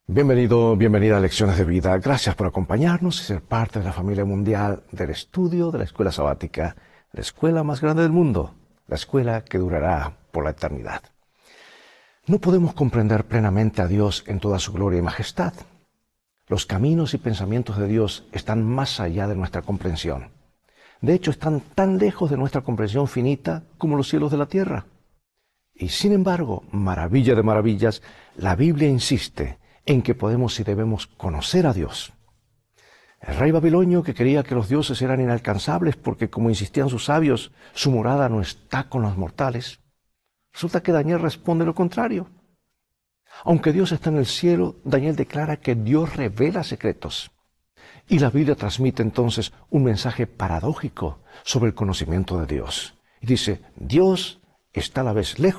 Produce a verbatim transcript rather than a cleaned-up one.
Bienvenido, bienvenida a Lecciones de Vida. Gracias por acompañarnos y ser parte de la familia mundial del estudio de la Escuela Sabática, la escuela más grande del mundo, la escuela que durará por la eternidad. No podemos comprender plenamente a Dios en toda su gloria y majestad. Los caminos y pensamientos de Dios están más allá de nuestra comprensión. De hecho, están tan lejos de nuestra comprensión finita como los cielos de la tierra. Y sin embargo, maravilla de maravillas, la Biblia insiste en que podemos y debemos conocer a Dios. El rey babilonio, que creía que los dioses eran inalcanzables porque, como insistían sus sabios, su morada no está con los mortales, resulta que Daniel responde lo contrario. Aunque Dios está en el cielo, Daniel declara que Dios revela secretos. Y la Biblia transmite entonces un mensaje paradójico sobre el conocimiento de Dios. Y dice, Dios está a la vez lejos